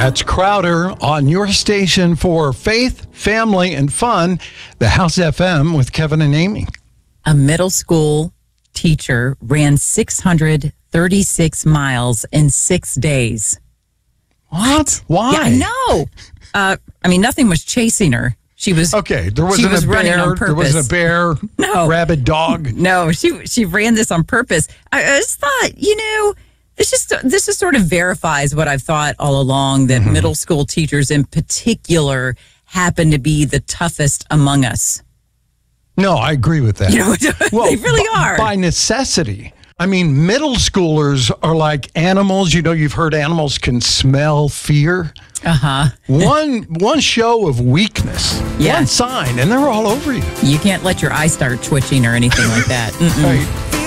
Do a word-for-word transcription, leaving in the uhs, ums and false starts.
That's Crowder on your station for faith, family, and fun, the House F M with Kevin and Amy. A middle school teacher ran six hundred thirty-six miles in six days. What? Why? Yeah, I know. Uh, I mean, nothing was chasing her. She was okay. There wasn't she was a running bear. on purpose. There wasn't a bear. No, rabid dog. No, she she ran this on purpose. I, I just thought, you know, this just this just sort of verifies what I've thought all along, that mm-hmm. middle school teachers in particular happen to be the toughest among us. No, I agree with that. You know, well, they really b- are by necessity. I mean, middle schoolers are like animals. You know, you've heard animals can smell fear. Uh-huh. one one show of weakness, yeah. one sign, and they're all over you. You can't let your eye start twitching or anything like that. Mm-mm. Right.